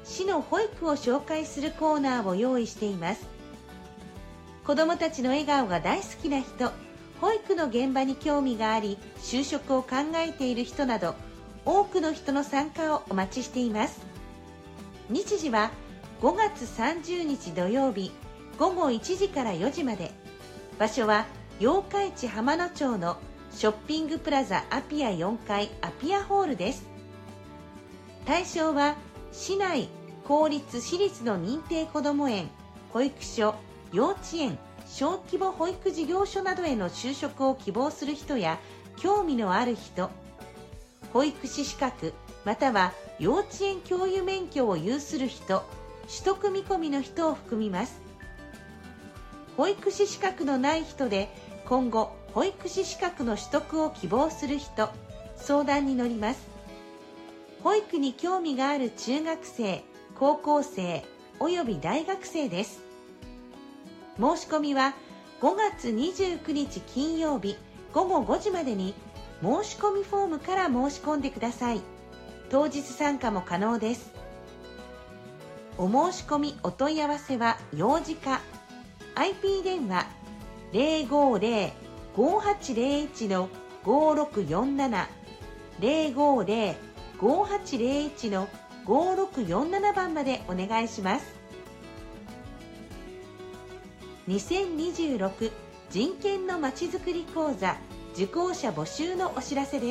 市の保育を紹介するコーナーを用意しています。子どもたちの笑顔が大好きな人、保育の現場に興味があり就職を考えている人など、多くの人の参加をお待ちしています。日時は5月30日土曜日午後1時から4時まで。場所は八日市浜野町のショッピングプラザアピア4階アピアホールです。対象は市内公立私立の認定こども園、保育所、幼稚園、小規模保育事業所などへの就職を希望する人や興味のある人、保育士資格または幼稚園教諭免許を有する人、取得見込みの人を含みます。保育士資格のない人で今後保育士資格の取得を希望する人、相談に乗ります。保育に興味がある中学生、高校生および大学生です。申し込みは5月29日金曜日午後5時までに申し込みフォームから申し込んでください。当日参加も可能です。お申し込みお問い合わせは幼児課 IP 電話 050-5801-5647 050-5801-5647 番までお願いします。2026人権のまちづくり講座受講者募集のお知らせです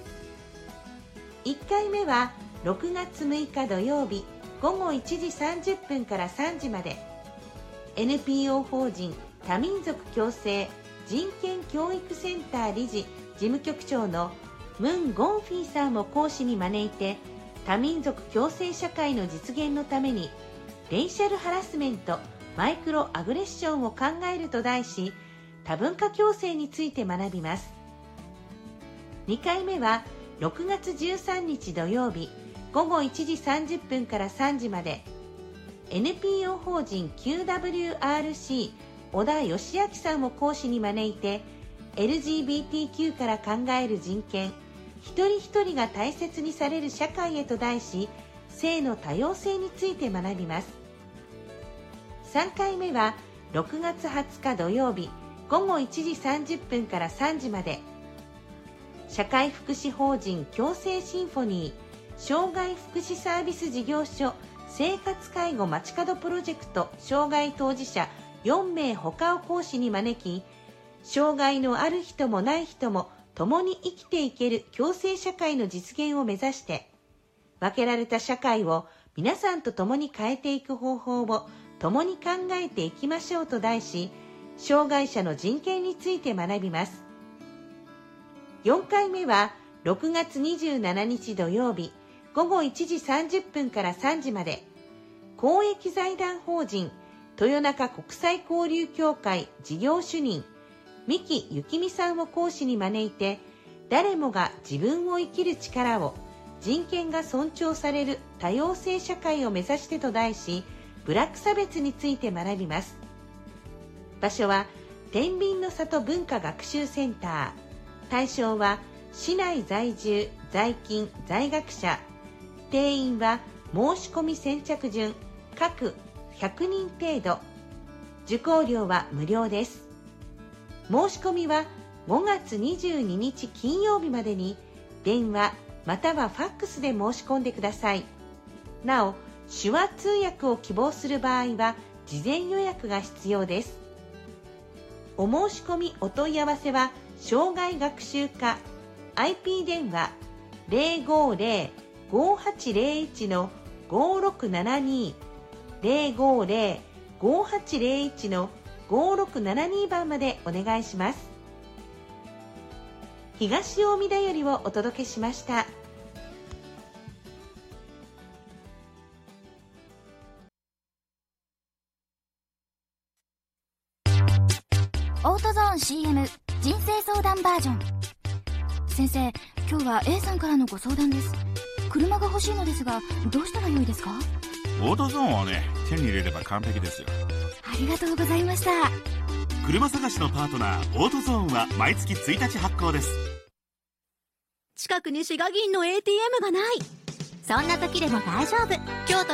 。1回目は6月6日土曜日午後1時30分から3時まで、 NPO 法人多民族共生人権教育センター理事事務局長のムン・ゴンフィーさんを講師に招いて、多民族共生社会の実現のためにレイシャルハラスメント、マイクロアグレッションを考えると題し、多文化共生について学びます。2回目は6月13日土曜日午後1時30分から3時まで、 NPO 法人 QWRC 小田義明さんを講師に招いて、 LGBTQ から考える人権、一人一人が大切にされる社会へと題し、性の多様性について学びます。3回目は6月20日土曜日午後1時30分から3時まで、社会福祉法人共生シンフォニー障害福祉サービス事業所生活介護まちかどプロジェクト障害当事者4名ほかを講師に招き、障害のある人もない人も共に生きていける共生社会の実現を目指して、分けられた社会を皆さんと共に変えていく方法を共に考えていきましょうと題し、障害者の人権について学びます。4回目は6月27日土曜日午後1時30分から3時まで、公益財団法人豊中国際交流協会事業主任三木幸美さんを講師に招いて、誰もが自分を生きる力を、人権が尊重される多様性社会を目指してと題し、ブラック差別について学びます。場所は天秤の里文化学習センター。対象は市内在住在勤在学者。定員は申し込み先着順各100人程度。受講料は無料です。申し込みは5月22日金曜日までに電話またはファックスで申し込んでください。なお、手話通訳を希望する場合は事前予約が必要です。お申し込みお問い合わせは障害学習課 IP 電話 050-5801-5672 050-5801-5672 番までお願いします。東近江田よりをお届けしました。 オートゾーン CM 人生相談バージョン。先生、今日は A さんからのご相談です。車が欲しいのですが、どうしたらよいですか？ オートゾーンをね、手に入れれば完璧ですよ。 ありがとうございました。 車探しのパートナーオートゾーンは毎月1日発行です。 近くに滋賀銀の ATM がない。そんな時でも大丈夫。京都